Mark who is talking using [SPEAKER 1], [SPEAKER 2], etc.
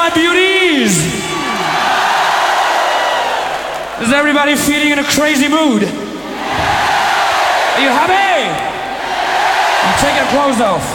[SPEAKER 1] my beauties? Is everybody feeling in a crazy mood? Are you happy? I'm taking clothes off.